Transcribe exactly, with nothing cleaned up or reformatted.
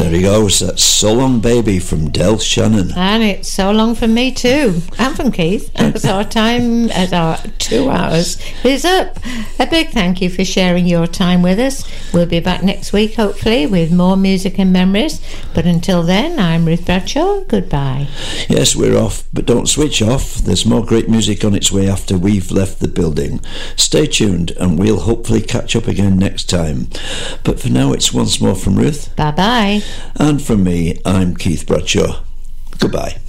There he goes. That's So Long Baby from Del Shannon. And it's so long from me too, and from Keith, as our time, as our two hours is up. A big thank you for sharing your time with us. We'll be back next week, hopefully, with more music and memories. But until then, I'm Ruth Bradshaw. Goodbye. Yes, we're off, but don't switch off. There's more great music on its way after we've left the building. Stay tuned, and we'll hopefully catch up again next time. But for now, it's once more from Ruth. Bye-bye. And from me, I'm Keith Bradshaw. Goodbye.